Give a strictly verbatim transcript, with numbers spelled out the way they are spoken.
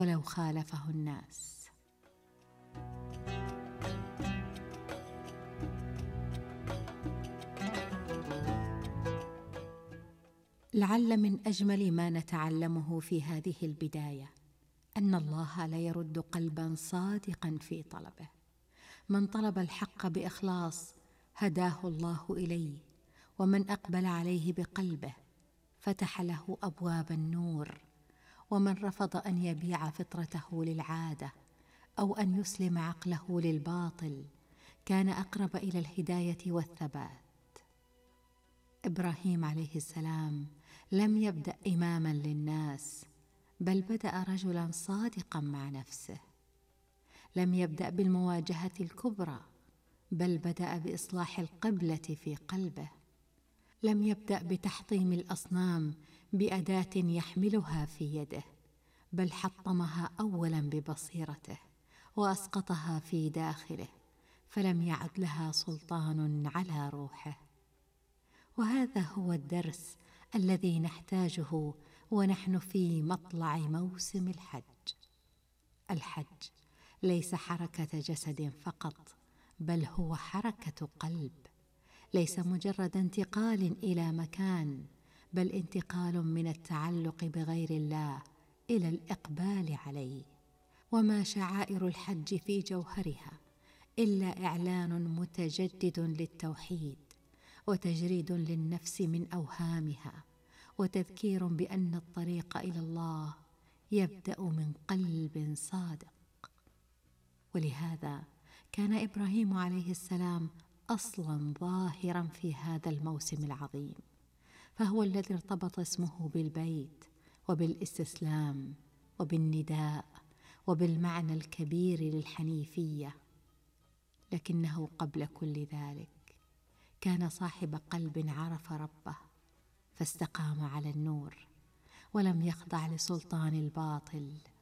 ولو خالفه الناس. لعل من أجمل ما نتعلمه في هذه البداية أن الله لا يرد قلبا صادقا في طلبه. من طلب الحق بإخلاص هداه الله إليه، ومن أقبل عليه بقلبه فتح له أبواب النور، ومن رفض أن يبيع فطرته للعادة أو أن يسلم عقله للباطل كان أقرب إلى الهداية والثبات. إبراهيم عليه السلام لم يبدأ إماما للناس، بل بدأ رجلا صادقا مع نفسه. لم يبدأ بالمواجهة الكبرى، بل بدأ بإصلاح القبلة في قلبه. لم يبدأ بتحطيم الأصنام بأداة يحملها في يده، بل حطمها أولا ببصيرته وأسقطها في داخله، فلم يعد لها سلطان على روحه. وهذا هو الدرس الذي نحتاجه ونحن في مطلع موسم الحج. الحج ليس حركة جسد فقط، بل هو حركة قلب. ليس مجرد انتقال إلى مكان، بل انتقال من التعلق بغير الله إلى الإقبال عليه. وما شعائر الحج في جوهرها إلا إعلان متجدد للتوحيد، وتجريد للنفس من أوهامها، وتذكير بأن الطريق إلى الله يبدأ من قلب صادق. ولهذا كان إبراهيم عليه السلام أصلا ظاهرا في هذا الموسم العظيم، فهو الذي ارتبط اسمه بالبيت وبالاستسلام وبالنداء وبالمعنى الكبير للحنيفية. لكنه قبل كل ذلك كان صاحب قلب عرف ربه فاستقام على النور، ولم يخضع لسلطان الباطل